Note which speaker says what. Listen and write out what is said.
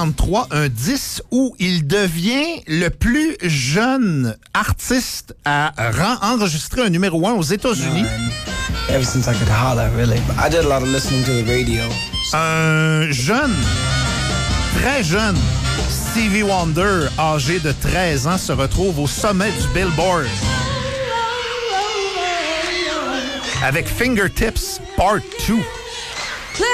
Speaker 1: 1963, un 10 où il devient le plus jeune artiste à enregistrer un numéro 1 aux États-Unis.
Speaker 2: Ever since I could holler, really. But I did a lot of listening to the radio.
Speaker 1: Un jeune, très jeune, Stevie Wonder, âgé de 13 ans, se retrouve au sommet du Billboard avec Fingertips Part 2.